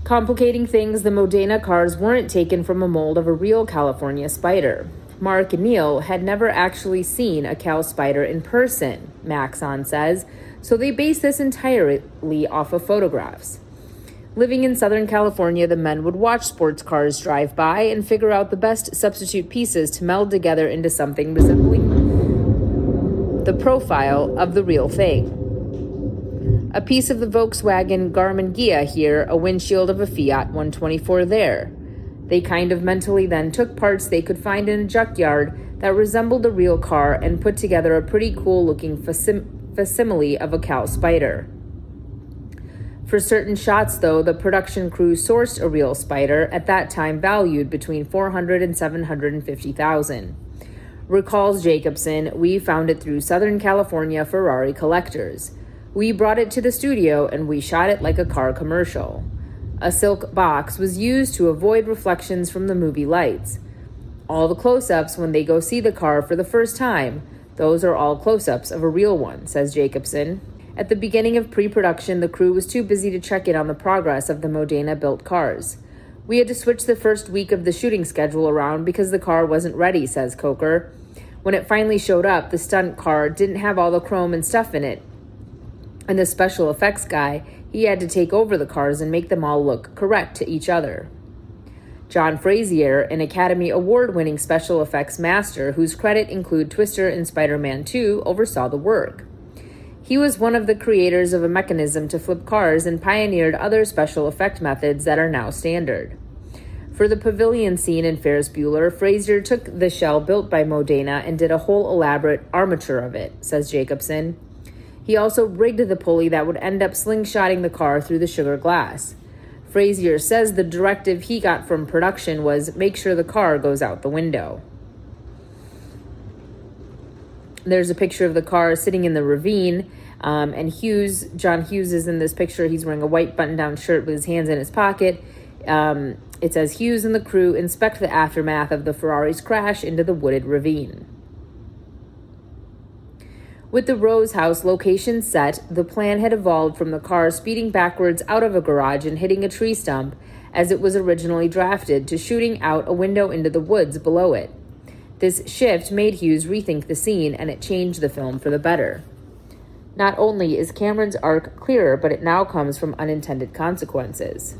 Complicating things, the Modena cars weren't taken from a mold of a real California spider. Mark and Neil had never actually seen a Cal spider in person, Maxon says, so they based this entirely off of photographs. Living in Southern California, the men would watch sports cars drive by and figure out the best substitute pieces to meld together into something resembling the profile of the real thing. A piece of the Volkswagen Garmin Ghia here, a windshield of a Fiat 124 there. They kind of mentally then took parts they could find in a junkyard that resembled a real car and put together a pretty cool-looking facsimile of a Cal Spider. For certain shots, though, the production crew sourced a real Spider, at that time valued between $400,000 and $750,000. Recalls Jacobson, we found it through Southern California Ferrari collectors. We brought it to the studio and we shot it like a car commercial. A silk box was used to avoid reflections from the movie lights. All the close-ups when they go see the car for the first time, those are all close-ups of a real one, says Jacobson. At the beginning of pre-production, the crew was too busy to check in on the progress of the Modena-built cars. We had to switch the first week of the shooting schedule around because the car wasn't ready, says Coker. When it finally showed up, the stunt car didn't have all the chrome and stuff in it. And the special effects guy, he had to take over the cars and make them all look correct to each other. John Frazier, an Academy Award-winning special effects master whose credit include Twister and Spider-Man 2, oversaw the work. He was one of the creators of a mechanism to flip cars and pioneered other special effect methods that are now standard. For the pavilion scene in Ferris Bueller, Frazier took the shell built by Modena and did a whole elaborate armature of it, says Jacobson. He also rigged the pulley that would end up slingshotting the car through the sugar glass. Frazier says the directive he got from production was make sure the car goes out the window. There's a picture of the car sitting in the ravine, and John Hughes is in this picture. He's wearing a white button-down shirt with his hands in his pocket. It says, Hughes and the crew inspect the aftermath of the Ferrari's crash into the wooded ravine. With the Rose House location set, the plan had evolved from the car speeding backwards out of a garage and hitting a tree stump, as it was originally drafted, to shooting out a window into the woods below it. This shift made Hughes rethink the scene, and it changed the film for the better. Not only is Cameron's arc clearer, but it now comes from unintended consequences.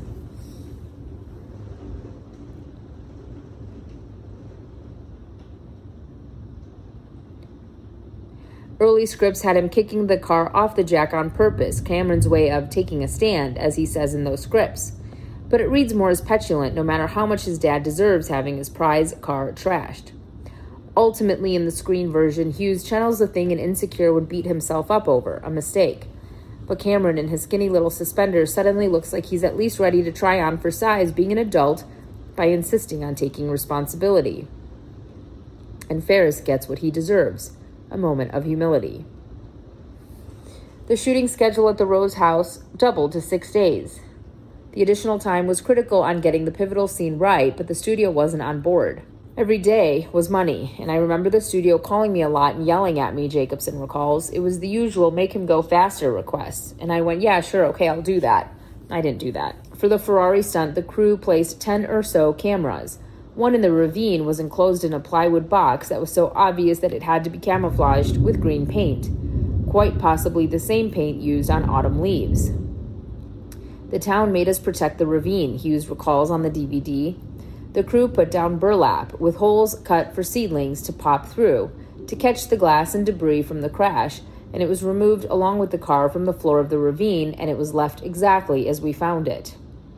Early scripts had him kicking the car off the jack on purpose, Cameron's way of taking a stand, as he says in those scripts. But it reads more as petulant, no matter how much his dad deserves having his prize car trashed. Ultimately, in the screen version, Hughes channels the thing an Insecure would beat himself up over, a mistake. But Cameron, in his skinny little suspenders, suddenly looks like he's at least ready to try on for size being an adult by insisting on taking responsibility. And Ferris gets what he deserves. A moment of humility. The shooting schedule at the Rose House doubled to 6 days. The additional time was critical on getting the pivotal scene right, but the studio wasn't on board. Every day was money, and I remember the studio calling me a lot and yelling at me, Jacobson recalls. It was the usual make him go faster request, and I went, yeah, sure, okay, I'll do that. I didn't do that. For the Ferrari stunt, the crew placed 10 or so cameras. One in the ravine was enclosed in a plywood box that was so obvious that it had to be camouflaged with green paint, quite possibly the same paint used on Autumn Leaves. The town made us protect the ravine, Hughes recalls on the DVD. The crew put down burlap with holes cut for seedlings to pop through, to catch the glass and debris from the crash, and it was removed along with the car from the floor of the ravine, and it was left exactly as we found it.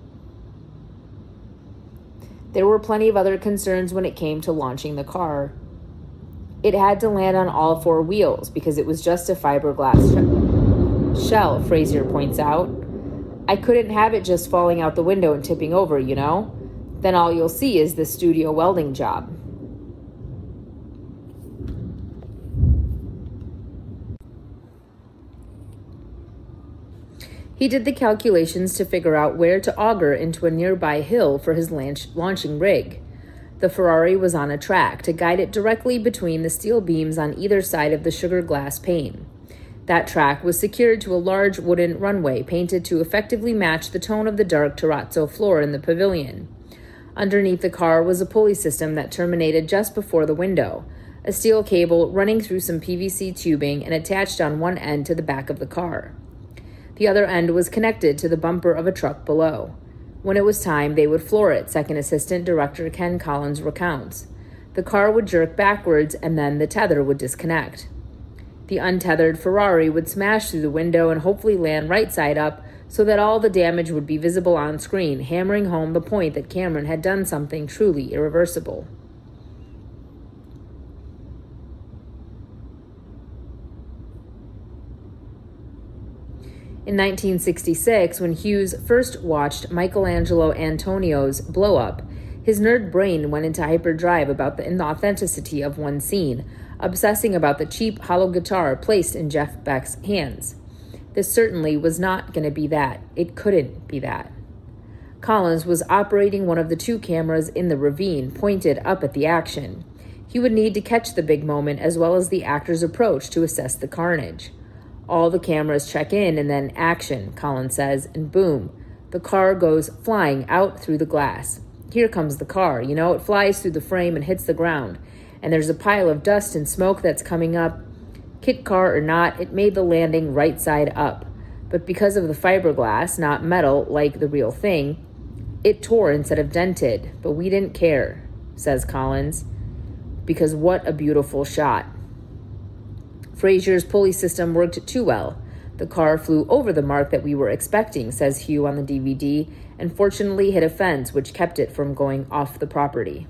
There were plenty of other concerns when it came to launching the car. It had to land on all four wheels because it was just a fiberglass shell, Frazier points out. I couldn't have it just falling out the window and tipping over, you know? Then all you'll see is the studio welding job. He did the calculations to figure out where to auger into a nearby hill for his launching rig. The Ferrari was on a track to guide it directly between the steel beams on either side of the sugar glass pane. That track was secured to a large wooden runway painted to effectively match the tone of the dark terrazzo floor in the pavilion. Underneath the car was a pulley system that terminated just before the window, a steel cable running through some PVC tubing and attached on one end to the back of the car. The other end was connected to the bumper of a truck below. When it was time, they would floor it, Second Assistant Director Ken Collins recounts. The car would jerk backwards and then the tether would disconnect. The untethered Ferrari would smash through the window and hopefully land right side up so that all the damage would be visible on screen, hammering home the point that Cameron had done something truly irreversible. In 1966, when Hughes first watched Michelangelo Antonio's Blow Up, his nerd brain went into hyperdrive about the inauthenticity of one scene, obsessing about the cheap hollow guitar placed in Jeff Beck's hands. This certainly was not going to be that. It couldn't be that. Collins was operating one of the two cameras in the ravine, pointed up at the action. He would need to catch the big moment as well as the actor's approach to assess the carnage. All the cameras check in and then action, Collins says, and boom, the car goes flying out through the glass. Here comes the car. It flies through the frame and hits the ground. And there's a pile of dust and smoke that's coming up. Kit car or not, it made the landing right side up. But because of the fiberglass, not metal like the real thing, it tore instead of dented. But we didn't care, says Collins, because what a beautiful shot. Fraser's pulley system worked too well. The car flew over the mark that we were expecting, says Hugh on the DVD, and fortunately hit a fence which kept it from going off the property.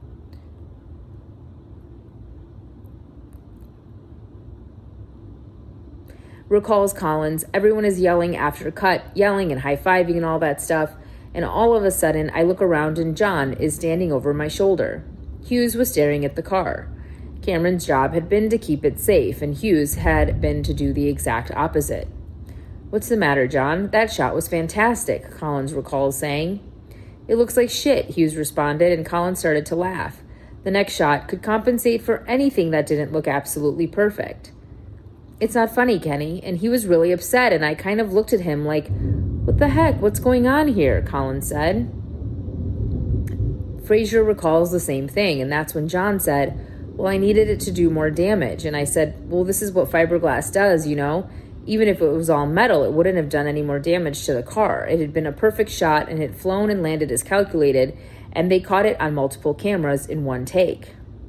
Recalls Collins, everyone is yelling after cut, yelling and high-fiving and all that stuff, and all of a sudden I look around and John is standing over my shoulder. Hughes was staring at the car. Cameron's job had been to keep it safe, and Hughes had been to do the exact opposite. "What's the matter, John? That shot was fantastic," Collins recalls saying. "It looks like shit," Hughes responded, and Collins started to laugh. The next shot could compensate for anything that didn't look absolutely perfect. "It's not funny, Kenny," and he was really upset, and I kind of looked at him like, "What the heck? What's going on here?" Collins said. Fraser recalls the same thing, and that's when John said, "Well, I needed it to do more damage." And I said, "Well, this is what fiberglass does, Even if it was all metal, it wouldn't have done any more damage to the car. It had been a perfect shot and had flown and landed as calculated, and they caught it on multiple cameras in one take."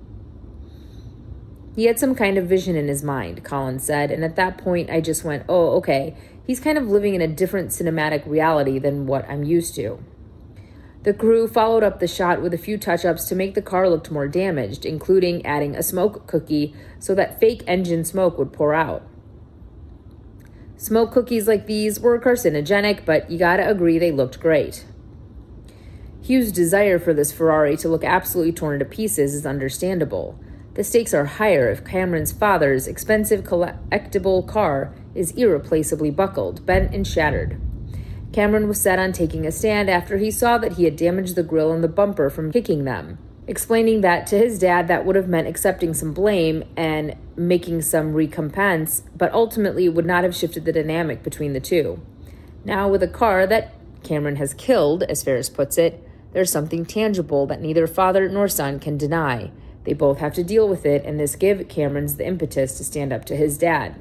He had some kind of vision in his mind, Collins said, and at that point I just went, oh, okay, he's kind of living in a different cinematic reality than what I'm used to. The crew followed up the shot with a few touch-ups to make the car look more damaged, including adding a smoke cookie so that fake engine smoke would pour out. Smoke cookies like these were carcinogenic, but you gotta agree they looked great. Hughes' desire for this Ferrari to look absolutely torn to pieces is understandable. The stakes are higher if Cameron's father's expensive collectible car is irreplaceably buckled, bent, and shattered. Cameron was set on taking a stand after he saw that he had damaged the grille and the bumper from kicking them, explaining that to his dad that would have meant accepting some blame and making some recompense, but ultimately would not have shifted the dynamic between the two. Now, with a car that Cameron has killed, as Ferris puts it, there's something tangible that neither father nor son can deny. They both have to deal with it, and this gives Cameron's the impetus to stand up to his dad.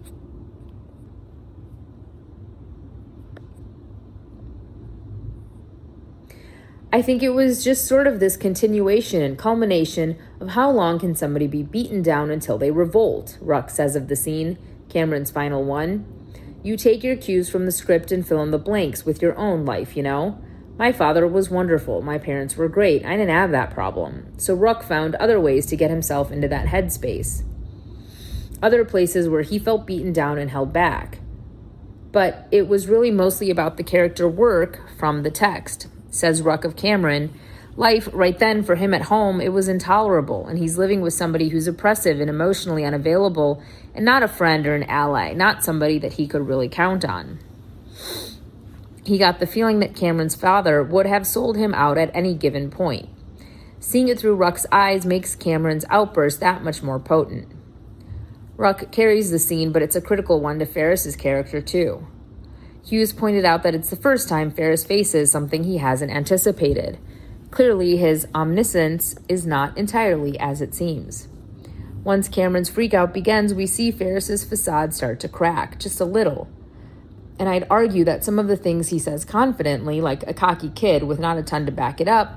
I think it was just sort of this continuation and culmination of how long can somebody be beaten down until they revolt, Ruck says of the scene, Cameron's final one. You take your cues from the script and fill in the blanks with your own life, My father was wonderful. My parents were great. I didn't have that problem. So Ruck found other ways to get himself into that headspace. Other places where he felt beaten down and held back. But it was really mostly about the character work from the text. Says Ruck of Cameron, life right then for him at home, it was intolerable, and he's living with somebody who's oppressive and emotionally unavailable and not a friend or an ally, not somebody that he could really count on. He got the feeling that Cameron's father would have sold him out at any given point. Seeing it through Ruck's eyes makes Cameron's outburst that much more potent. Ruck carries the scene, but it's a critical one to Ferris's character, too. Hughes pointed out that it's the first time Ferris faces something he hasn't anticipated. Clearly, his omniscience is not entirely as it seems. Once Cameron's freakout begins, we see Ferris's facade start to crack, just a little. And I'd argue that some of the things he says confidently, like a cocky kid with not a ton to back it up,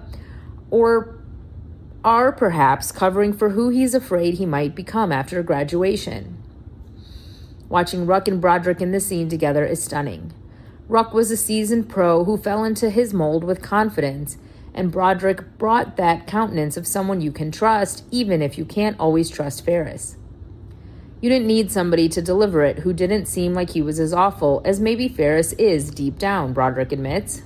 are perhaps covering for who he's afraid he might become after graduation. Watching Ruck and Broderick in this scene together is stunning. Ruck was a seasoned pro who fell into his mold with confidence, and Broderick brought that countenance of someone you can trust, even if you can't always trust Ferris. You didn't need somebody to deliver it who didn't seem like he was as awful as maybe Ferris is deep down, Broderick admits.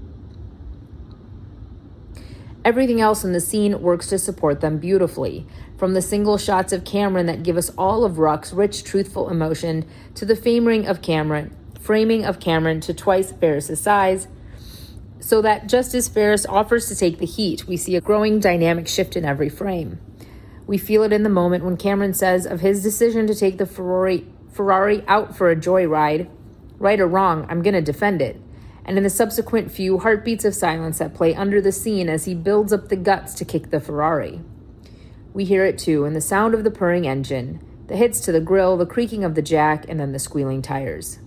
Everything else in the scene works to support them beautifully, from the single shots of Cameron that give us all of Ruck's rich, truthful emotion to the framing of Cameron to twice Ferris's size, so that just as Ferris offers to take the heat, we see a growing dynamic shift in every frame. We feel it in the moment when Cameron says of his decision to take the Ferrari out for a joyride, right or wrong, I'm going to defend it. And in the subsequent few heartbeats of silence that play under the scene as he builds up the guts to kick the Ferrari. We hear it too in the sound of the purring engine, the hits to the grill, the creaking of the jack, and then the squealing tires.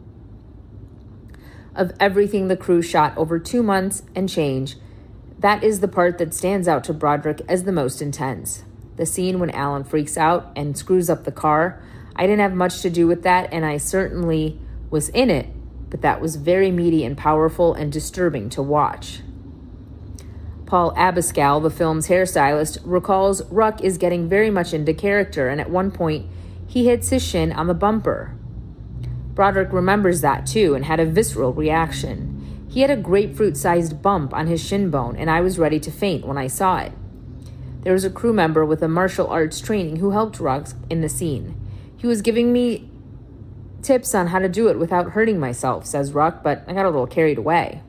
Of everything the crew shot over 2 months and change, that is the part that stands out to Broderick as the most intense. The scene when Alan freaks out and screws up the car. I didn't have much to do with that, and I certainly was in it, but that was very meaty and powerful and disturbing to watch. Paul Abascal, the film's hairstylist, recalls Ruck is getting very much into character, and at one point, he hits his shin on the bumper. Broderick remembers that too and had a visceral reaction. He had a grapefruit-sized bump on his shin bone, and I was ready to faint when I saw it. There was a crew member with a martial arts training who helped Ruck in the scene. He was giving me tips on how to do it without hurting myself, says Ruck, but I got a little carried away.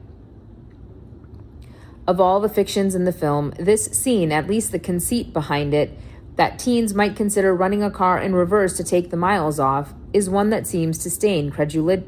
Of all the fictions in the film, this scene, at least the conceit behind it, that teens might consider running a car in reverse to take the miles off, is one that seems to stain credulity.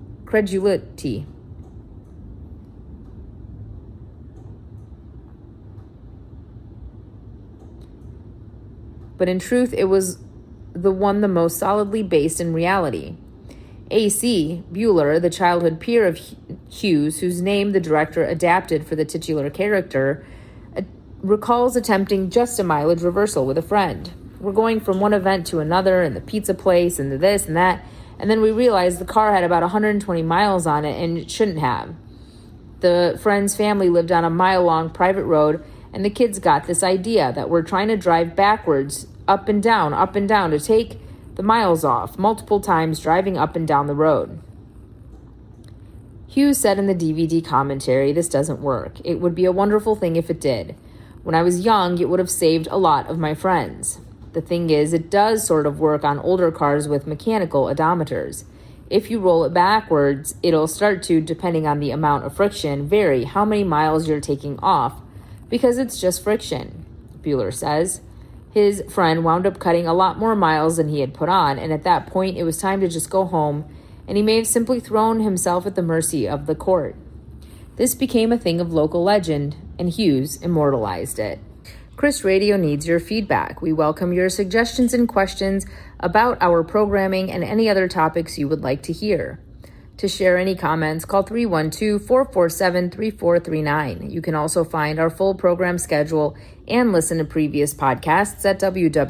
But in truth, it was the one the most solidly based in reality. A.C. Bueller, the childhood peer of Hughes, whose name the director adapted for the titular character, recalls attempting just a mileage reversal with a friend. We're going from one event to another, and the pizza place, and the this and that, and then we realized the car had about 120 miles on it, and it shouldn't have. The friend's family lived on a mile-long private road, and the kids got this idea that we're trying to drive backwards, up and down, to take the miles off, multiple times driving up and down the road. Hughes said in the DVD commentary, this doesn't work. It would be a wonderful thing if it did. When I was young, it would have saved a lot of my friends. The thing is, it does sort of work on older cars with mechanical odometers. If you roll it backwards, it'll start to, depending on the amount of friction, vary how many miles you're taking off, because it's just friction, Bueller says. His friend wound up cutting a lot more miles than he had put on, and at that point it was time to just go home, and he may have simply thrown himself at the mercy of the court. This became a thing of local legend, and Hughes immortalized it. Chris Radio needs your feedback. We welcome your suggestions and questions about our programming and any other topics you would like to hear. To share any comments, call 312-447-3439. You can also find our full program schedule and listen to previous podcasts at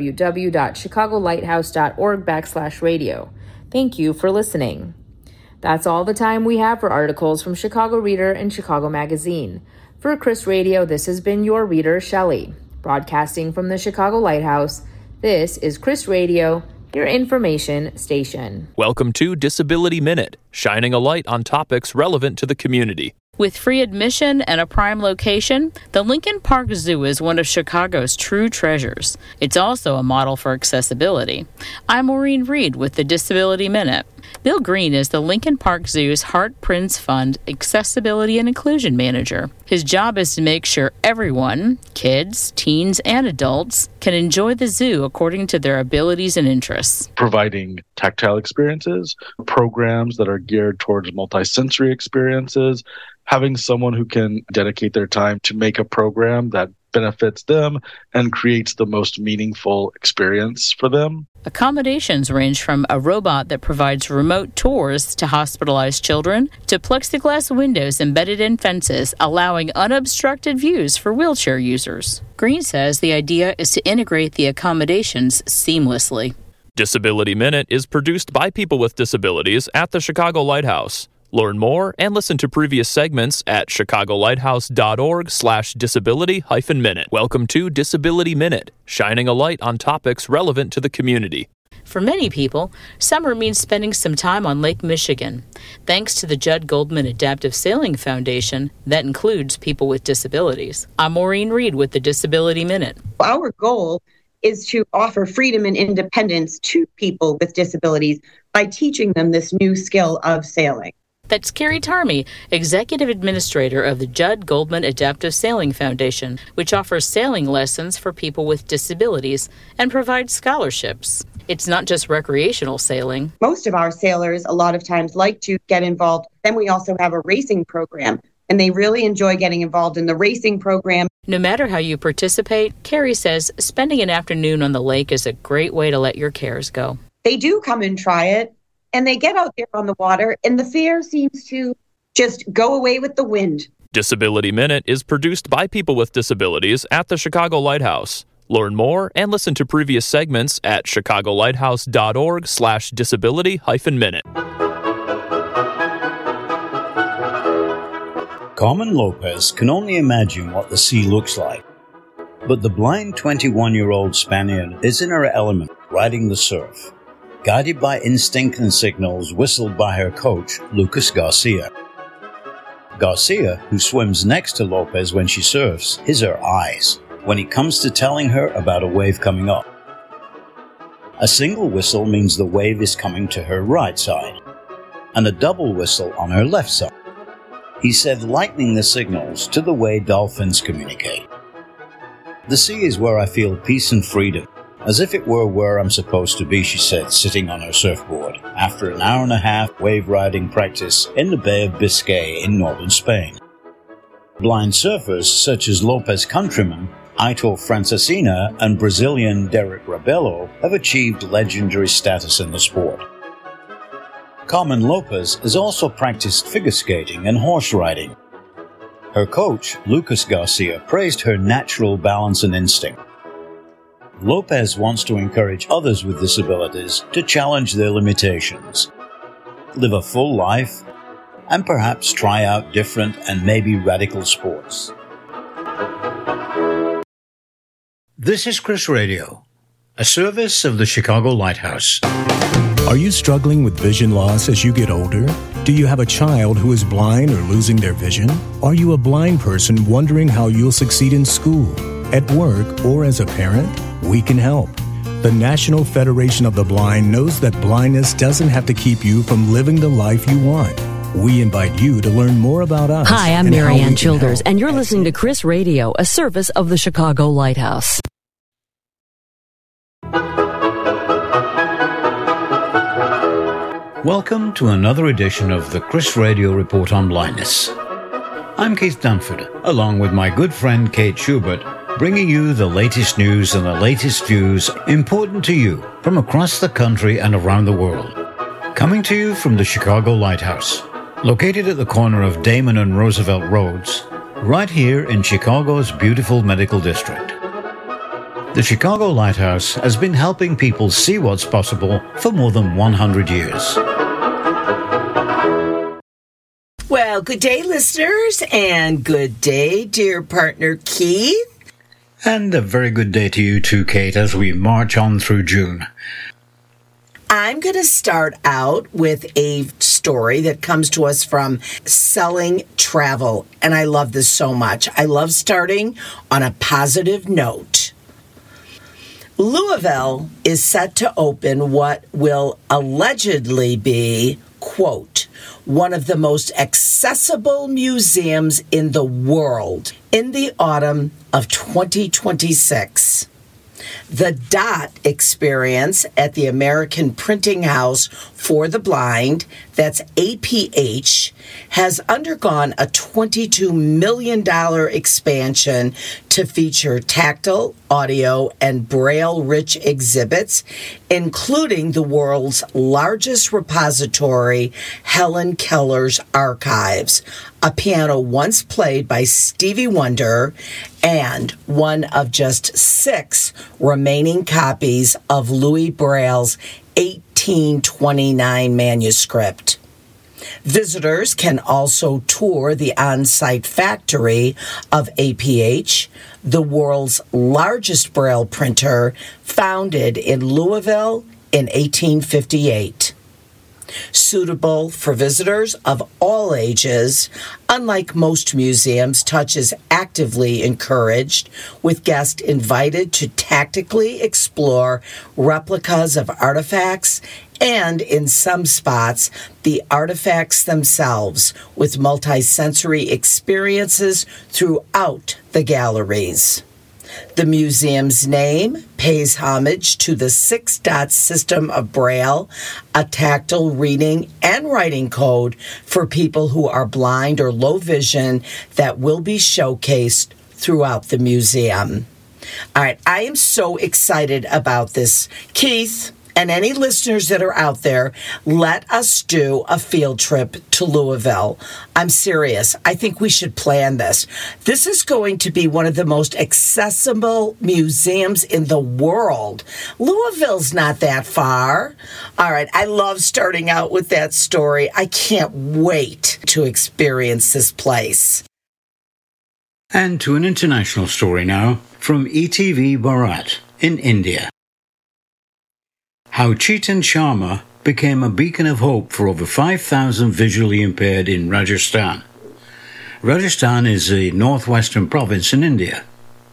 www.chicagolighthouse.org/radio. Thank you for listening. That's all the time we have for articles from Chicago Reader and Chicago Magazine. For Chris Radio, this has been your reader, Shelley. Broadcasting from the Chicago Lighthouse, this is Chris Radio, your information station. Welcome to Disability Minute, shining a light on topics relevant to the community. With free admission and a prime location, the Lincoln Park Zoo is one of Chicago's true treasures. It's also a model for accessibility. I'm Maureen Reed with the Disability Minute. Bill Green is the Lincoln Park Zoo's Heart Prince Fund Accessibility and Inclusion Manager. His job is to make sure everyone, kids, teens, and adults, can enjoy the zoo according to their abilities and interests. Providing tactile experiences, programs that are geared towards multisensory experiences, having someone who can dedicate their time to make a program that benefits them and creates the most meaningful experience for them. Accommodations range from a robot that provides remote tours to hospitalized children to plexiglass windows embedded in fences, allowing unobstructed views for wheelchair users. Green says the idea is to integrate the accommodations seamlessly. Disability Minute is produced by people with disabilities at the Chicago Lighthouse. Learn more and listen to previous segments at chicagolighthouse.org/disability-minute. Welcome to Disability Minute, shining a light on topics relevant to the community. For many people, summer means spending some time on Lake Michigan. Thanks to the Judd Goldman Adaptive Sailing Foundation, that includes people with disabilities. I'm Maureen Reed with the Disability Minute. Our goal is to offer freedom and independence to people with disabilities by teaching them this new skill of sailing. That's Carrie Tarmy, Executive Administrator of the Judd Goldman Adaptive Sailing Foundation, which offers sailing lessons for people with disabilities and provides scholarships. It's not just recreational sailing. Most of our sailors a lot of times like to get involved. Then we also have a racing program, and they really enjoy getting involved in the racing program. No matter how you participate, Carrie says spending an afternoon on the lake is a great way to let your cares go. They do come and try it. And they get out there on the water, and the fear seems to just go away with the wind. Disability Minute is produced by people with disabilities at the Chicago Lighthouse. Learn more and listen to previous segments at chicagolighthouse.org/disability-minute. Carmen Lopez can only imagine what the sea looks like. But the blind 21-year-old Spaniard is in her element, riding the surf, guided by instinct and signals whistled by her coach, Lucas Garcia. Garcia, who swims next to Lopez when she surfs, is her eyes when it comes to telling her about a wave coming up. A single whistle means the wave is coming to her right side, and a double whistle on her left side. He said, lightening the signals to the way dolphins communicate. The sea is where I feel peace and freedom, as if it were where I'm supposed to be, she said, sitting on her surfboard, after an hour and a half wave riding practice in the Bay of Biscay in northern Spain. Blind surfers, such as Lopez countryman Aitor Francesina and Brazilian Derek Rabelo, have achieved legendary status in the sport. Carmen Lopez has also practiced figure skating and horse riding. Her coach, Lucas Garcia, praised her natural balance and instinct. Lopez wants to encourage others with disabilities to challenge their limitations, live a full life, and perhaps try out different and maybe radical sports. This is Chris Radio, a service of the Chicago Lighthouse. Are you struggling with vision loss as you get older? Do you have a child who is blind or losing their vision? Are you a blind person wondering how you'll succeed in school, at work, or as a parent? We can help. The National Federation of the Blind knows that blindness doesn't have to keep you from living the life you want. We invite you to learn more about us. Hi, I'm Marianne Childers, and you're listening to Chris Radio, a service of the Chicago Lighthouse. Welcome to another edition of the Chris Radio Report on Blindness. I'm Keith Dunford, along with my good friend Kate Schubert, bringing you the latest news and the latest views important to you from across the country and around the world. Coming to you from the Chicago Lighthouse, located at the corner of Damon and Roosevelt Roads, right here in Chicago's beautiful medical district. The Chicago Lighthouse has been helping people see what's possible for more than 100 years. Well, good day, listeners, and good day, dear partner Keith. And a very good day to you too, Kate, as we march on through June. I'm going to start out with a story that comes to us from Selling Travel, and I love this so much. I love starting on a positive note. Louisville is set to open what will allegedly be, quote, one of the most accessible museums in the world in the autumn of 2026. The DOT experience at the American Printing House for the Blind, that's APH, has undergone a $22 million expansion to feature tactile, audio, and Braille-rich exhibits, including the world's largest repository, Helen Keller's Archives, a piano once played by Stevie Wonder, and one of just 6 remaining copies of Louis Braille's 1829 manuscript. Visitors can also tour the on-site factory of APH, the world's largest Braille printer, founded in Louisville in 1858. Suitable for visitors of all ages, unlike most museums, touch is actively encouraged, with guests invited to tactically explore replicas of artifacts and, in some spots, the artifacts themselves, with multisensory experiences throughout the galleries. The museum's name pays homage to the 6-dot system of Braille, a tactile reading and writing code for people who are blind or low vision that will be showcased throughout the museum. All right, I am so excited about this. Keith, and any listeners that are out there, let us do a field trip to Louisville. I'm serious. I think we should plan this. This is going to be one of the most accessible museums in the world. Louisville's not that far. All right, I love starting out with that story. I can't wait to experience this place. And to an international story now from ETV Bharat in India. How Chetan Sharma became a beacon of hope for over 5,000 visually impaired in Rajasthan. Rajasthan is a northwestern province in India.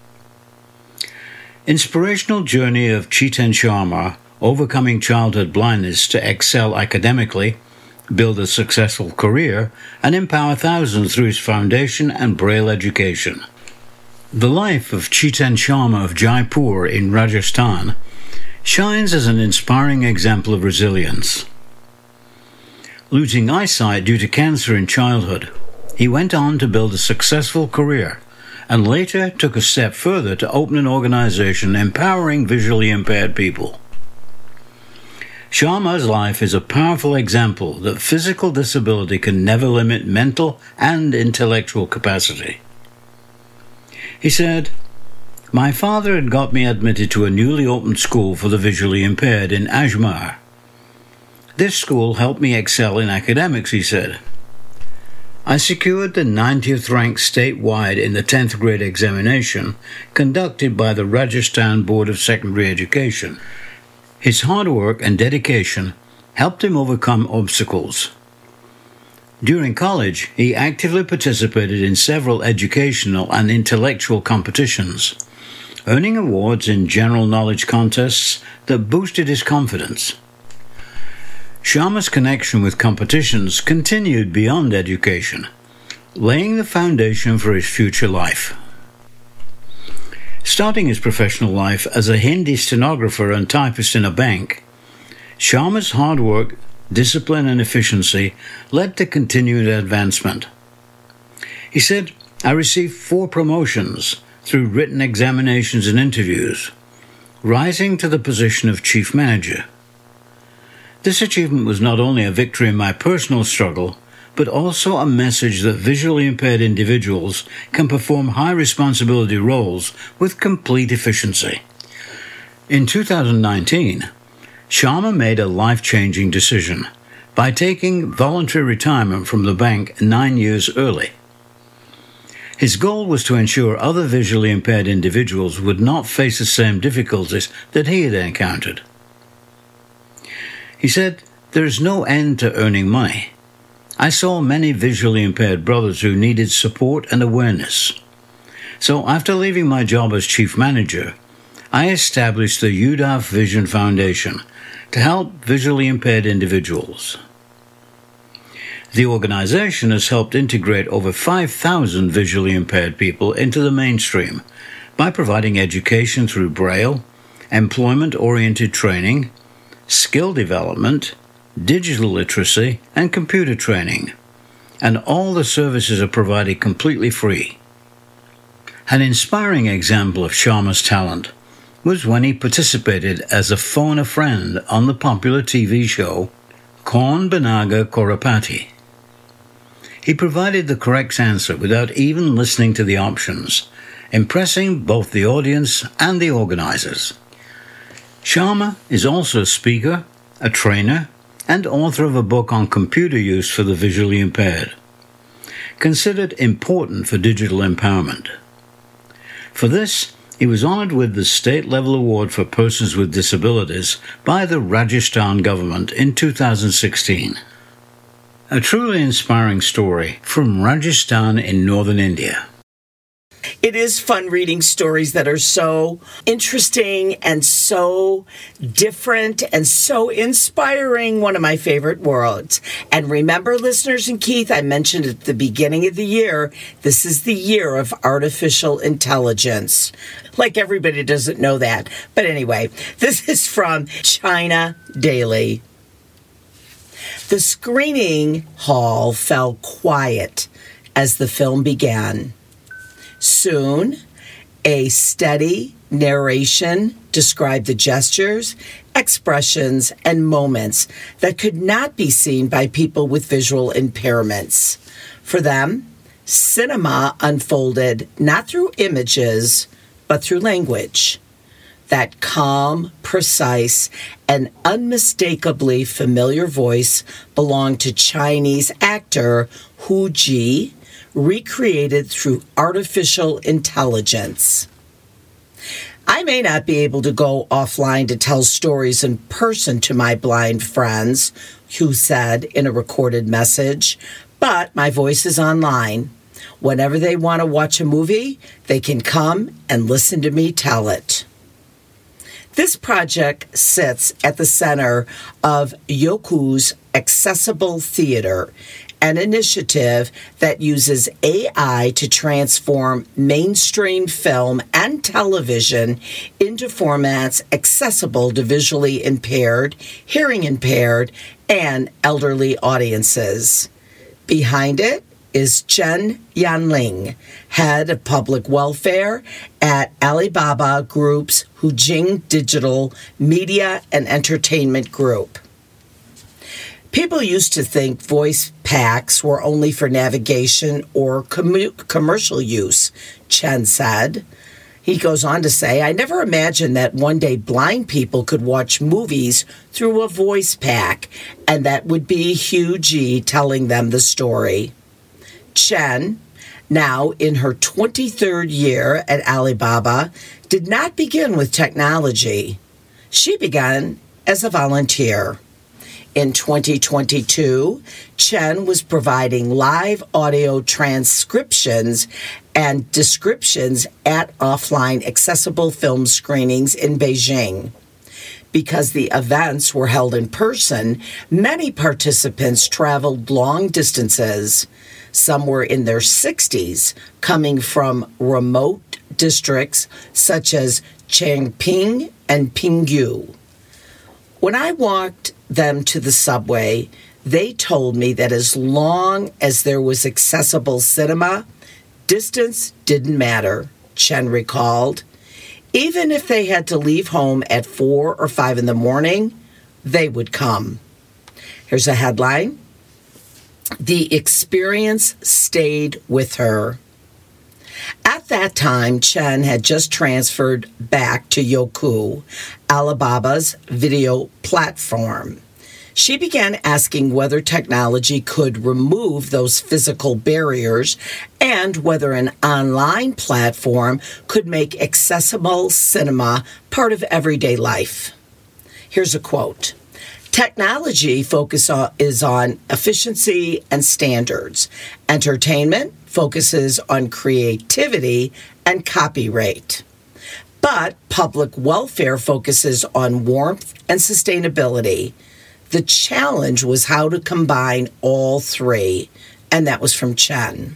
Inspirational journey of Chetan Sharma overcoming childhood blindness to excel academically, build a successful career, and empower thousands through his foundation and Braille education. The life of Chetan Sharma of Jaipur in Rajasthan shines as an inspiring example of resilience. Losing eyesight due to cancer in childhood, he went on to build a successful career and later took a step further to open an organization empowering visually impaired people. Sharma's life is a powerful example that physical disability can never limit mental and intellectual capacity. He said, "My father had got me admitted to a newly opened school for the visually impaired in Ajmer. This school helped me excel in academics," he said. "I secured the 90th rank statewide in the 10th grade examination conducted by the Rajasthan Board of Secondary Education. His hard work and dedication helped him overcome obstacles. During college, he actively participated in several educational and intellectual competitions, earning awards in general knowledge contests that boosted his confidence. Sharma's connection with competitions continued beyond education, laying the foundation for his future life. Starting his professional life as a Hindi stenographer and typist in a bank, Sharma's hard work, discipline, and efficiency led to continued advancement. He said, "I received 4 promotions through written examinations and interviews, rising to the position of chief manager. This achievement was not only a victory in my personal struggle, but also a message that visually impaired individuals can perform high responsibility roles with complete efficiency." In 2019, Sharma made a life-changing decision by taking voluntary retirement from the bank 9 years early. His goal was to ensure other visually impaired individuals would not face the same difficulties that he had encountered. He said, "There is no end to earning money. I saw many visually impaired brothers who needed support and awareness. So after leaving my job as chief manager, I established the UDAF Vision Foundation to help visually impaired individuals. The organization has helped integrate over 5,000 visually impaired people into the mainstream by providing education through Braille, employment-oriented training, skill development, digital literacy, and computer training. And all the services are provided completely free. An inspiring example of Sharma's talent was when he participated as a phone-a-friend on the popular TV show Kaun Banaga Korapati. He provided the correct answer without even listening to the options, impressing both the audience and the organizers. Sharma is also a speaker, a trainer, and author of a book on computer use for the visually impaired, considered important for digital empowerment. For this, he was honored with the state-level award for persons with disabilities by the Rajasthan government in 2016. A truly inspiring story from Rajasthan in northern India. It is fun reading stories that are so interesting and so different and so inspiring. One of my favorite words. And remember, listeners and Keith, I mentioned at the beginning of the year, this is the year of artificial intelligence. Like everybody doesn't know that. But anyway, this is from China Daily. The screening hall fell quiet as the film began. Soon, a steady narration described the gestures, expressions, and moments that could not be seen by people with visual impairments. For them, cinema unfolded not through images, but through language. That calm, precise, and unmistakably familiar voice belonged to Chinese actor Hu Ji, recreated through artificial intelligence. I may not be able to go offline to tell stories in person to my blind friends, Hu said in a recorded message, but my voice is online. Whenever they want to watch a movie, they can come and listen to me tell it. This project sits at the center of Youku's Accessible Theater, an initiative that uses AI to transform mainstream film and television into formats accessible to visually impaired, hearing impaired, and elderly audiences. Behind it is Chen Yanling, head of public welfare at Alibaba Group's Hujing Digital Media and Entertainment Group. People used to think voice packs were only for navigation or commercial use, Chen said. He goes on to say, I never imagined that one day blind people could watch movies through a voice pack, and that would be Hu Ji telling them the story. Chen, now in her 23rd year at Alibaba, did not begin with technology. She began as a volunteer. In 2022, Chen was providing live audio transcriptions and descriptions at offline accessible film screenings in Beijing. Because the events were held in person, many participants traveled long distances. Some were in their 60s, coming from remote districts such as Changping and Pingyu. When I walked them to the subway, they told me that as long as there was accessible cinema, distance didn't matter, Chen recalled. Even if they had to leave home at 4 or 5 in the morning, they would come. Here's a headline. The experience stayed with her. At that time, Chen had just transferred back to Youku, Alibaba's video platform. She began asking whether technology could remove those physical barriers and whether an online platform could make accessible cinema part of everyday life. Here's a quote. Technology is on efficiency and standards. Entertainment focuses on creativity and copyright. But public welfare focuses on warmth and sustainability. The challenge was how to combine all three, and that was from Chen.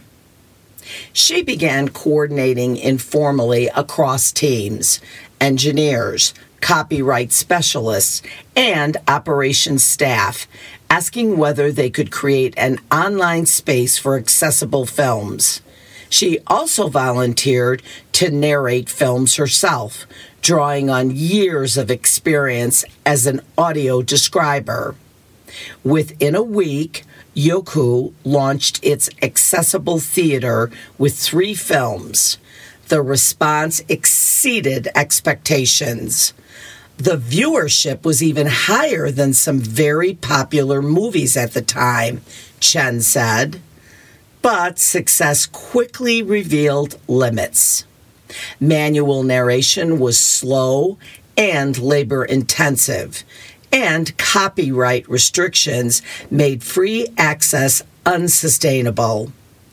She began coordinating informally across teams, engineers, copyright specialists, and operations staff, asking whether they could create an online space for accessible films. She also volunteered to narrate films herself, drawing on years of experience as an audio describer. Within a week, Youku launched its accessible theater with 3 films. The response exceeded expectations. The viewership was even higher than some very popular movies at the time, Chen said. But success quickly revealed limits. Manual narration was slow and labor-intensive, and copyright restrictions made free access unsustainable.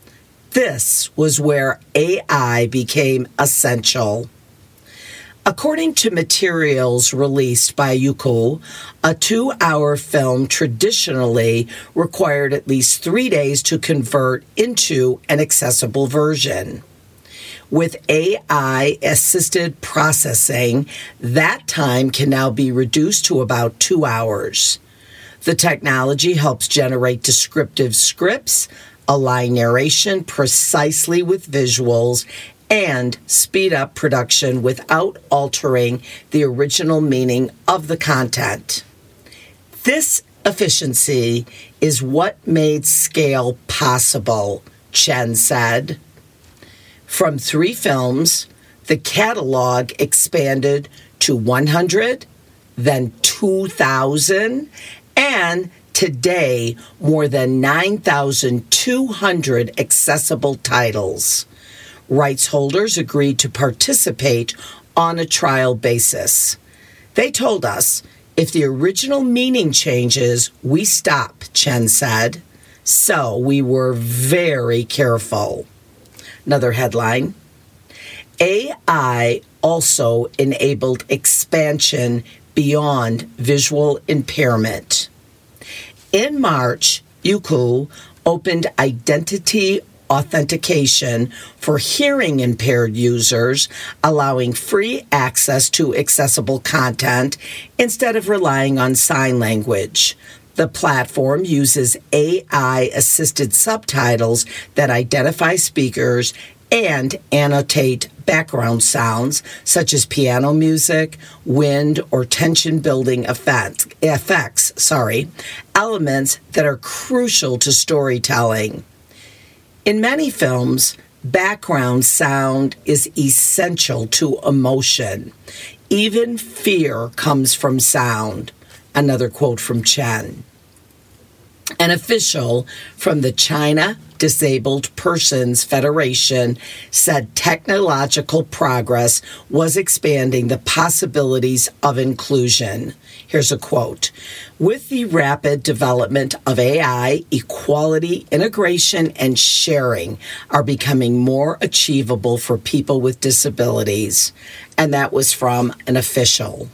This was where AI became essential. According to materials released by Youku, a 2-hour film traditionally required at least 3 days to convert into an accessible version. With AI-assisted processing, that time can now be reduced to about 2 hours. The technology helps generate descriptive scripts, align narration precisely with visuals, and speed up production without altering the original meaning of the content. This efficiency is what made scale possible, Chen said. From 3 films, the catalog expanded to 100, then 2,000, and today more than 9,200 accessible titles. Rights holders agreed to participate on a trial basis. They told us, if the original meaning changes, we stop, Chen said. So we were very careful. Another headline, AI also enabled expansion beyond visual impairment. In March, Youku opened identity authentication for hearing impaired users, allowing free access to accessible content instead of relying on sign language. The platform uses AI-assisted subtitles that identify speakers and annotate background sounds such as piano music, wind, or tension-building effects, elements that are crucial to storytelling. In many films, background sound is essential to emotion. Even fear comes from sound. Another quote from Chen. An official from the China Disabled Persons Federation said technological progress was expanding the possibilities of inclusion. Here's a quote. With the rapid development of AI, equality, integration, and sharing are becoming more achievable for people with disabilities. And that was from an official.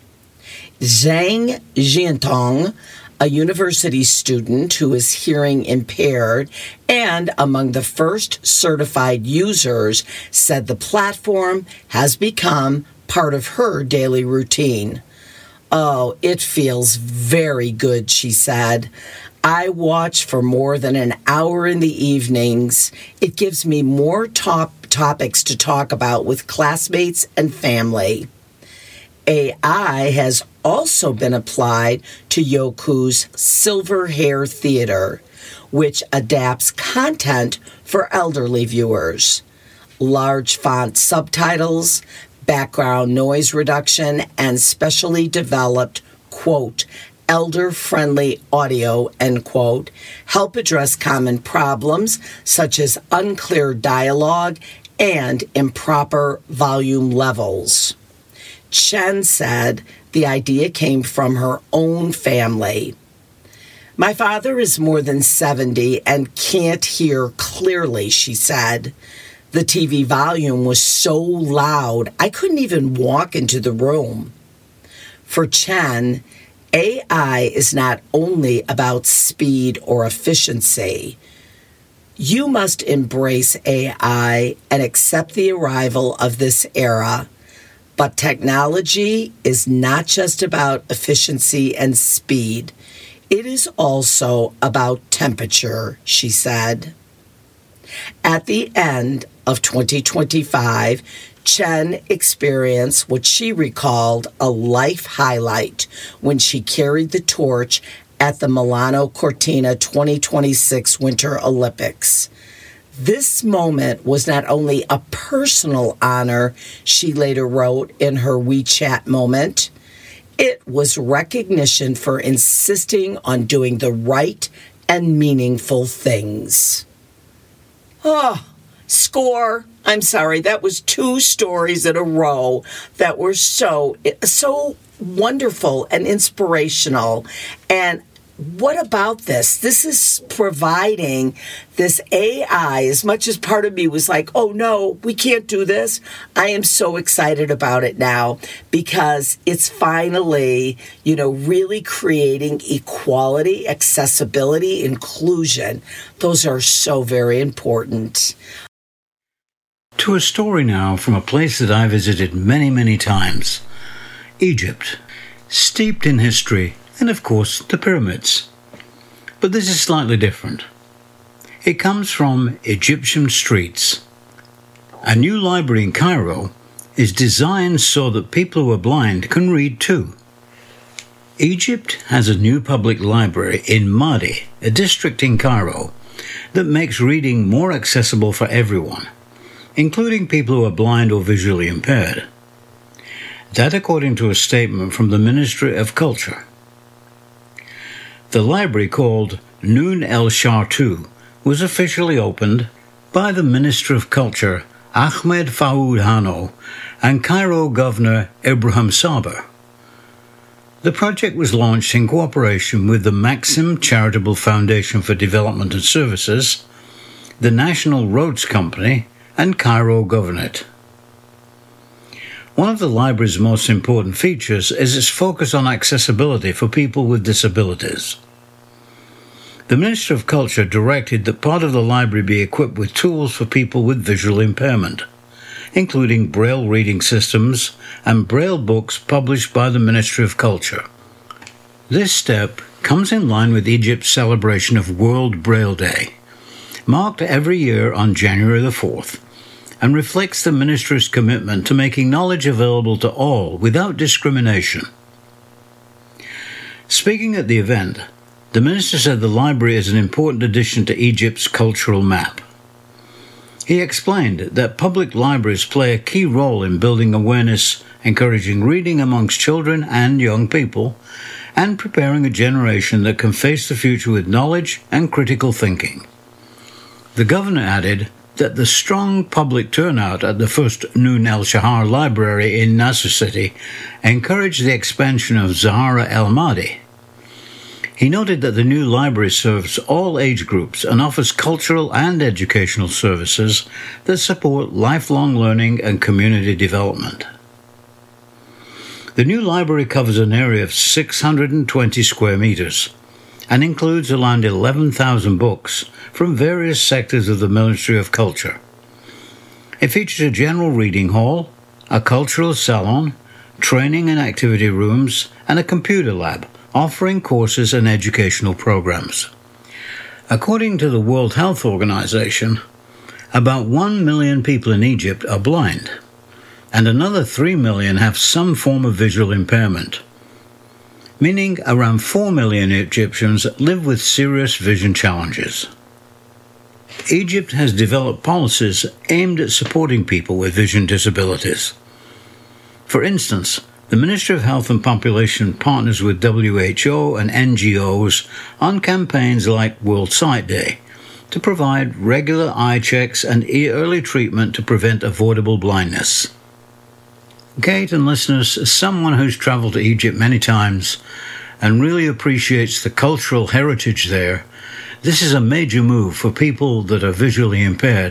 Zhang Jiantong, a university student who is hearing impaired and among the first certified users, said the platform has become part of her daily routine. Oh, it feels very good, she said. I watch for more than an hour in the evenings. It gives me more topics to talk about with classmates and family. AI has also been applied to Youku's Silver Hair Theater, which adapts content for elderly viewers. Large font subtitles, background noise reduction, and specially developed, quote, elder-friendly audio, end quote, help address common problems such as unclear dialogue and improper volume levels. Chen said the idea came from her own family. My father is more than 70 and can't hear clearly, she said. The TV volume was so loud, I couldn't even walk into the room. For Chen, AI is not only about speed or efficiency. You must embrace AI and accept the arrival of this era. But technology is not just about efficiency and speed. It is also about temperature, she said. At the end of 2025, Chen experienced what she recalled a life highlight when she carried the torch at the Milano Cortina 2026 Winter Olympics. This moment was not only a personal honor, she later wrote in her WeChat moment, it was recognition for insisting on doing the right and meaningful things. Oh, score. I'm sorry, that was 2 stories in a row that were so wonderful and inspirational. And what about this? This is providing this AI, as much as part of me was like, oh no, we can't do this. I am so excited about it now because it's finally, really creating equality, accessibility, inclusion. Those are so very important. To a story now from a place that I visited many, many times, Egypt, steeped in history, and of course the pyramids. But this is slightly different. It comes from Egyptian streets. A new library in Cairo is designed so that people who are blind can read too. Egypt has a new public library in Madi, a district in Cairo, that makes reading more accessible for everyone, including people who are blind or visually impaired. That according to a statement from the Ministry of Culture. The library, called Noon El Shartou, was officially opened by the Minister of Culture, Ahmed Faoud Hano, and Cairo Governor Ibrahim Saber. The project was launched in cooperation with the Maxim Charitable Foundation for Development and Services, the National Roads Company, and Cairo Governorate. One of the library's most important features is its focus on accessibility for people with disabilities. The Minister of Culture directed that part of the library be equipped with tools for people with visual impairment, including Braille reading systems and Braille books published by the Ministry of Culture. This step comes in line with Egypt's celebration of World Braille Day, marked every year on January the 4th, and reflects the Ministry's commitment to making knowledge available to all without discrimination. Speaking at the event, the Minister said the library is an important addition to Egypt's cultural map. He explained that public libraries play a key role in building awareness, encouraging reading amongst children and young people, and preparing a generation that can face the future with knowledge and critical thinking. The governor added that the strong public turnout at the first Noon El Shahar library in Nasser City encouraged the expansion of Zahara El Mahdi. He noted that the new library serves all age groups and offers cultural and educational services that support lifelong learning and community development. The new library covers an area of 620 square meters and includes around 11,000 books from various sectors of the Ministry of Culture. It features a general reading hall, a cultural salon, training and activity rooms, and a computer lab, offering courses and educational programs. According to the World Health Organization, about 1 million people in Egypt are blind, and another 3 million have some form of visual impairment, meaning around 4 million Egyptians live with serious vision challenges. Egypt has developed policies aimed at supporting people with vision disabilities. For instance, the Ministry of Health and Population partners with WHO and NGOs on campaigns like World Sight Day to provide regular eye checks and early treatment to prevent avoidable blindness. Kate and listeners, as someone who's traveled to Egypt many times and really appreciates the cultural heritage there, this is a major move for people that are visually impaired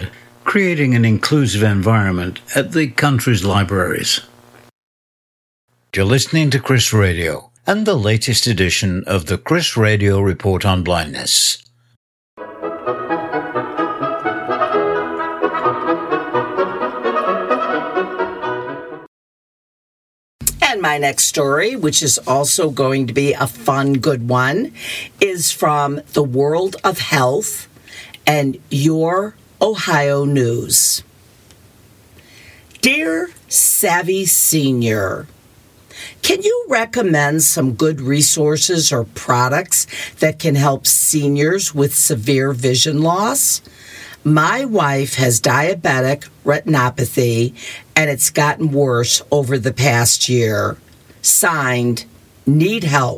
creating an inclusive environment at the country's libraries. You're listening to Chris Radio and the latest edition of the Chris Radio Report on Blindness. And my next story, which is also going to be a fun, good one, is from the World of Health and Your Ohio News. Dear Savvy Senior, can you recommend some good resources or products that can help seniors with severe vision loss? My wife has diabetic retinopathy, and it's gotten worse over the past year. Signed, Need Help.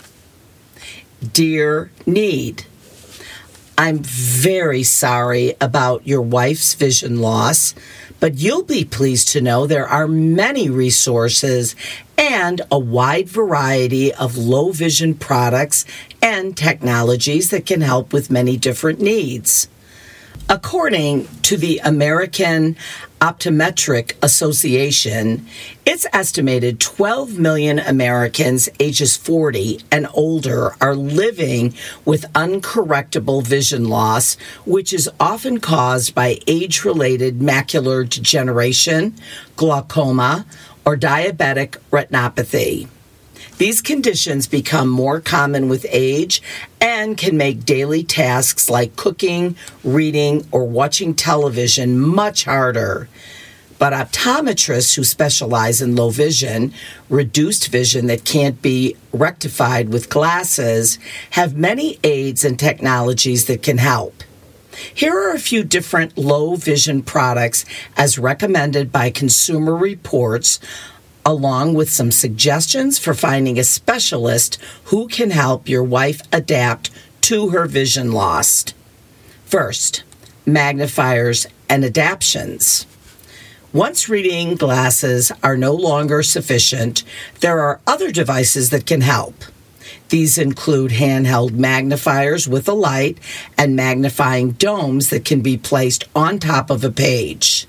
Dear Need, I'm very sorry about your wife's vision loss, but you'll be pleased to know there are many resources and a wide variety of low vision products and technologies that can help with many different needs. According to the American Optometric Association, it's estimated 12 million Americans ages 40 and older are living with uncorrectable vision loss, which is often caused by age-related macular degeneration, glaucoma, or diabetic retinopathy. These conditions become more common with age and can make daily tasks like cooking, reading, or watching television much harder. But optometrists who specialize in low vision, reduced vision that can't be rectified with glasses, have many aids and technologies that can help. Here are a few different low vision products as recommended by Consumer Reports, along with some suggestions for finding a specialist who can help your wife adapt to her vision loss. First, magnifiers and adaptions. Once reading glasses are no longer sufficient, there are other devices that can help. These include handheld magnifiers with a light and magnifying domes that can be placed on top of a page.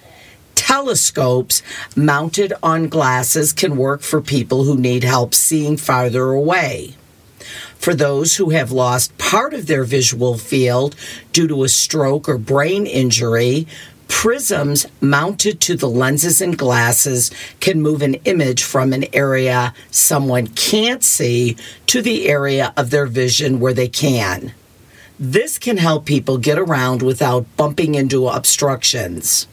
Telescopes mounted on glasses can work for people who need help seeing farther away. For those who have lost part of their visual field due to a stroke or brain injury, prisms mounted to the lenses and glasses can move an image from an area someone can't see to the area of their vision where they can. This can help people get around without bumping into obstructions.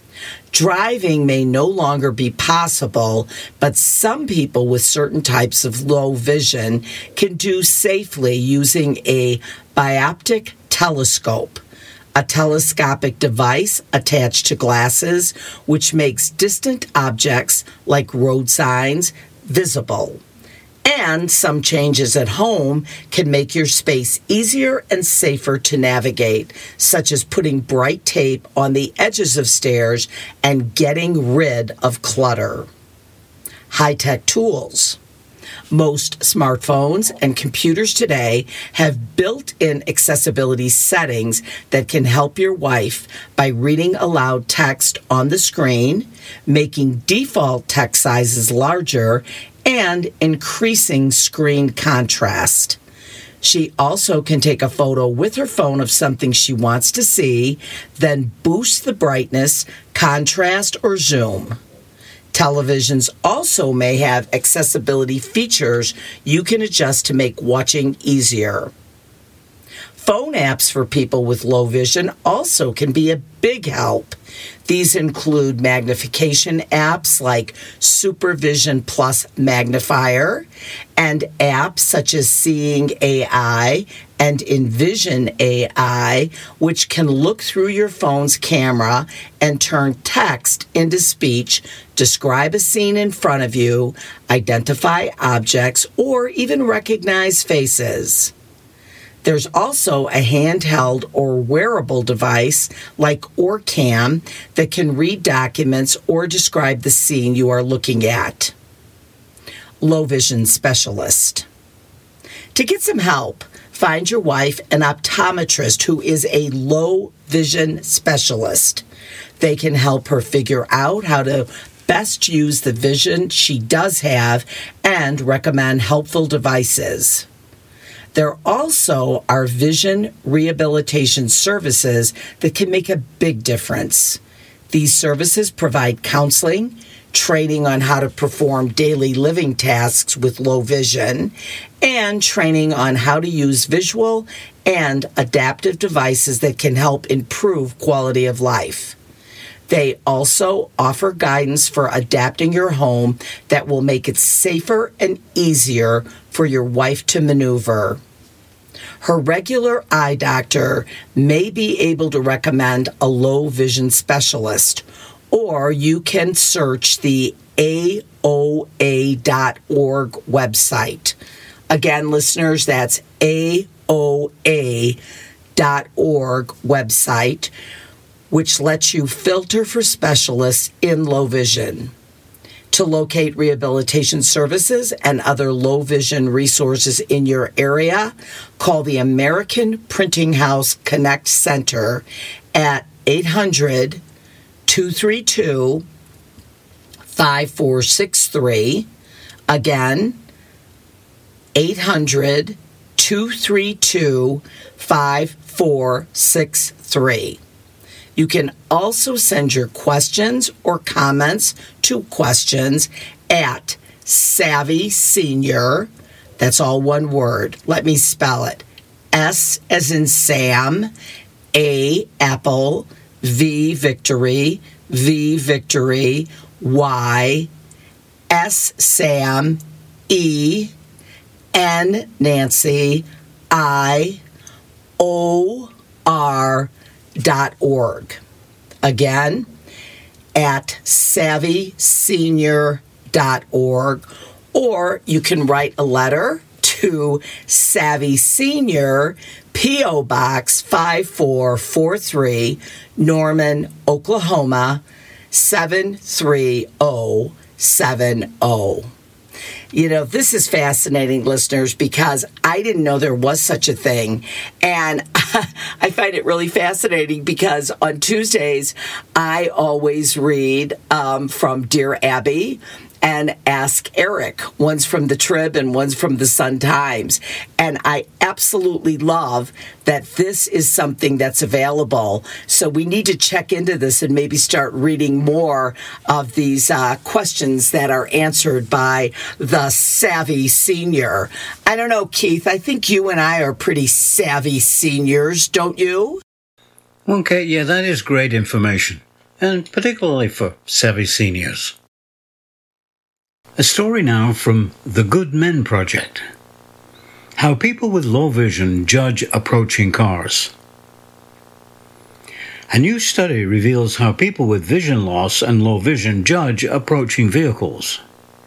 Driving may no longer be possible, but some people with certain types of low vision can do safely using a bioptic telescope, a telescopic device attached to glasses which makes distant objects like road signs visible. And some changes at home can make your space easier and safer to navigate, such as putting bright tape on the edges of stairs and getting rid of clutter. High-tech tools. Most smartphones and computers today have built-in accessibility settings that can help your wife by reading aloud text on the screen, making default text sizes larger, and increasing screen contrast. She also can take a photo with her phone of something she wants to see, then boost the brightness, contrast, or zoom. Televisions also may have accessibility features you can adjust to make watching easier. Phone apps for people with low vision also can be a big help. These include magnification apps like Supervision Plus Magnifier and apps such as Seeing AI and Envision AI, which can look through your phone's camera and turn text into speech, describe a scene in front of you, identify objects, or even recognize faces. There's also a handheld or wearable device like OrCam that can read documents or describe the scene you are looking at. Low vision specialist. To get some help, find your wife an optometrist who is a low vision specialist. They can help her figure out how to best use the vision she does have and recommend helpful devices. There also are vision rehabilitation services that can make a big difference. These services provide counseling, training on how to perform daily living tasks with low vision, and training on how to use visual and adaptive devices that can help improve quality of life. They also offer guidance for adapting your home that will make it safer and easier for your wife to maneuver. Her regular eye doctor may be able to recommend a low vision specialist, or you can search the AOA.org website. Again, listeners, that's AOA.org website, which lets you filter for specialists in low vision. To locate rehabilitation services and other low vision resources in your area, call the American Printing House Connect Center at 800-232-5463. Again, 800-232-5463. You can also send your questions or comments to questions at Savvy Senior. That's all one word. Let me spell it. S as in Sam, A apple, V victory, Y, S Sam, E, N Nancy, IOR.org. Again, at SavvySenior.org, or you can write a letter to Savvy Senior, P.O. Box 5443, Norman, Oklahoma 73070. You know, this is fascinating, listeners, because I didn't know there was such a thing. And I find it really fascinating because on Tuesdays, I always read from Dear Abby and Ask Eric. One's from the Trib and one's from the Sun-Times. And I absolutely love that this is something that's available. So we need to check into this and maybe start reading more of these questions that are answered by the Savvy Senior. I don't know, Keith, I think you and I are pretty savvy seniors, don't you? Okay, yeah, that is great information, and particularly for savvy seniors. A story now from the Good Men Project. How people with low vision judge approaching cars. A new study reveals how people with vision loss and low vision judge approaching vehicles.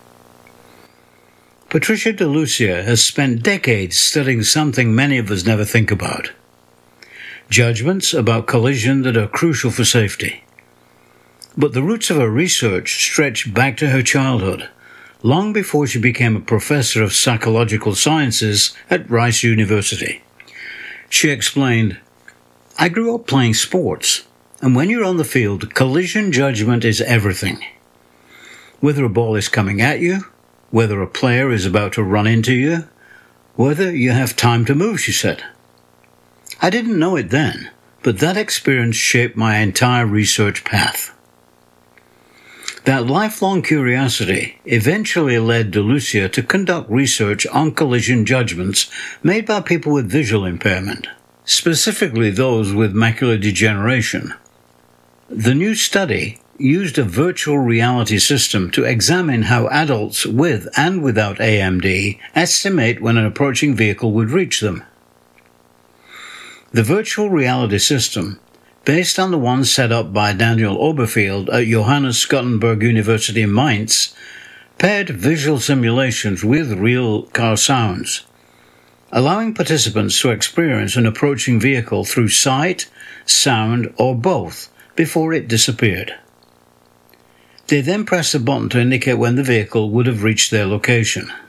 Patricia DeLucia has spent decades studying something many of us never think about. Judgments about collision that are crucial for safety. But the roots of her research stretch back to her childhood, long before she became a professor of psychological sciences at Rice University. She explained, "I grew up playing sports, and when you're on the field, collision judgment is everything. Whether a ball is coming at you, whether a player is about to run into you, whether you have time to move," she said. I didn't know it then, but that experience shaped my entire research path. That lifelong curiosity eventually led DeLucia to conduct research on collision judgments made by people with visual impairment, specifically those with macular degeneration. The new study used a virtual reality system to examine how adults with and without AMD estimate when an approaching vehicle would reach them. The virtual reality system, based on the one set up by Daniel Oberfield at Johannes Gutenberg University in Mainz, paired visual simulations with real car sounds, allowing participants to experience an approaching vehicle through sight, sound, or both before it disappeared. They then pressed a button to indicate when the vehicle would have reached their location.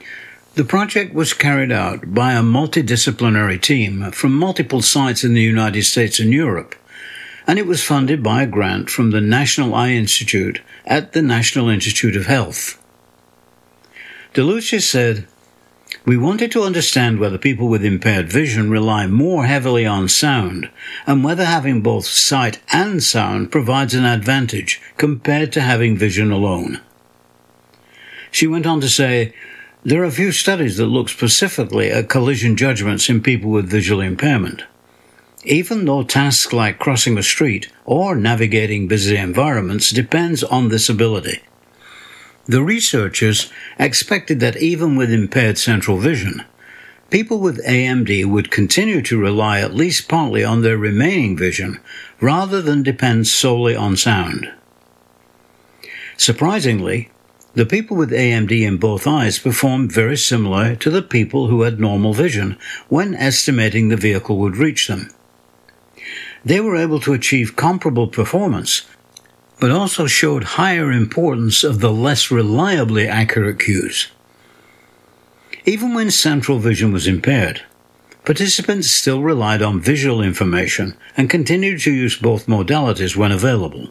The project was carried out by a multidisciplinary team from multiple sites in the United States and Europe, and it was funded by a grant from the National Eye Institute at the National Institute of Health. DeLucia said, "We wanted to understand whether people with impaired vision rely more heavily on sound, and whether having both sight and sound provides an advantage compared to having vision alone." She went on to say, "There are few studies that look specifically at collision judgments in people with visual impairment. Even though tasks like crossing a street or navigating busy environments depends on this ability. The researchers expected that even with impaired central vision, people with AMD would continue to rely at least partly on their remaining vision rather than depend solely on sound. Surprisingly, the people with AMD in both eyes performed very similar to the people who had normal vision when estimating the vehicle would reach them. They were able to achieve comparable performance, but also showed higher importance of the less reliably accurate cues. Even when central vision was impaired, participants still relied on visual information and continued to use both modalities when available."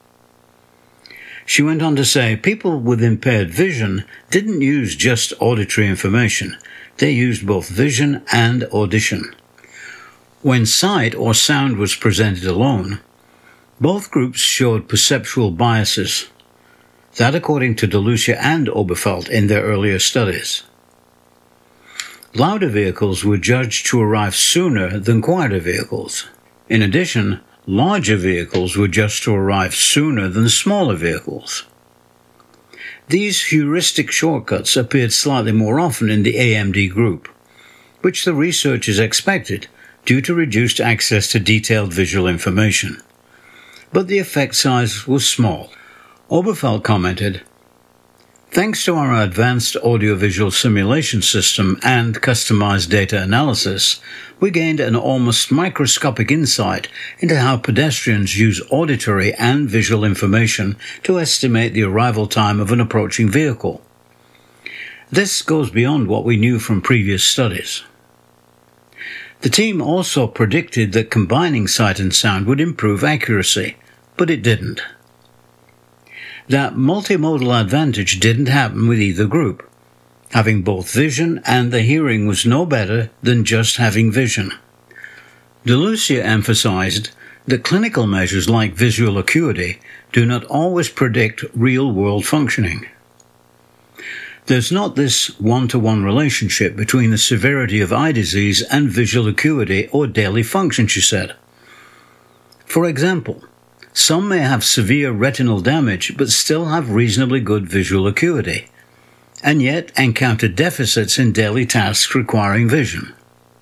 She went on to say, people with impaired vision didn't use just auditory information. They used both vision and audition. When sight or sound was presented alone, both groups showed perceptual biases. That according to DeLucia and Oberfeld in their earlier studies. Louder vehicles were judged to arrive sooner than quieter vehicles. In addition, larger vehicles were judged to arrive sooner than smaller vehicles. These heuristic shortcuts appeared slightly more often in the AMD group, which the researchers expected due to reduced access to detailed visual information. But the effect size was small. Oberfeld commented, "Thanks to our advanced audiovisual simulation system and customized data analysis, we gained an almost microscopic insight into how pedestrians use auditory and visual information to estimate the arrival time of an approaching vehicle. This goes beyond what we knew from previous studies." The team also predicted that combining sight and sound would improve accuracy, but it didn't. That multimodal advantage didn't happen with either group. Having both vision and the hearing was no better than just having vision. DeLucia emphasized that clinical measures like visual acuity do not always predict real-world functioning. There's not this one-to-one relationship between the severity of eye disease and visual acuity or daily function, she said. For example, some may have severe retinal damage but still have reasonably good visual acuity, and yet encounter deficits in daily tasks requiring vision.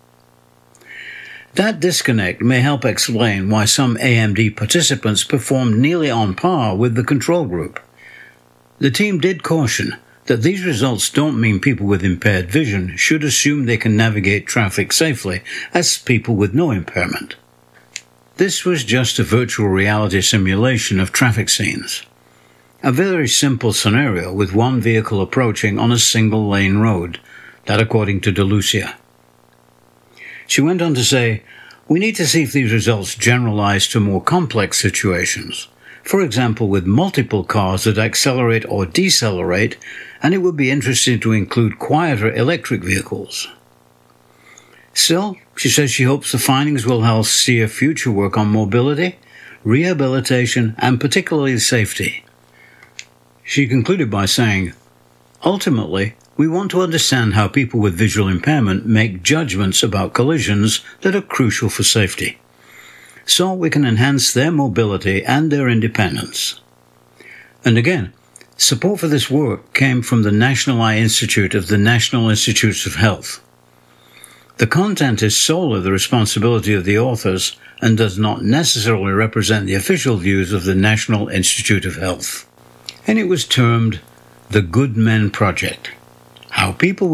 That disconnect may help explain why some AMD participants performed nearly on par with the control group. The team did caution that these results don't mean people with impaired vision should assume they can navigate traffic safely as people with no impairment. This was just a virtual reality simulation of traffic scenes. A very simple scenario with one vehicle approaching on a single-lane road, that according to DeLucia. She went on to say, "We need to see if these results generalize to more complex situations. For example, with multiple cars that accelerate or decelerate, and it would be interesting to include quieter electric vehicles." Still, she says she hopes the findings will help steer future work on mobility, rehabilitation, and particularly safety. She concluded by saying, "Ultimately, we want to understand how people with visual impairment make judgments about collisions that are crucial for safety, so we can enhance their mobility and their independence." And again, support for this work came from the National Eye Institute of the National Institutes of Health. The content is solely the responsibility of the authors and does not necessarily represent the official views of the National Institute of Health. And it was termed the Good Men Project, how people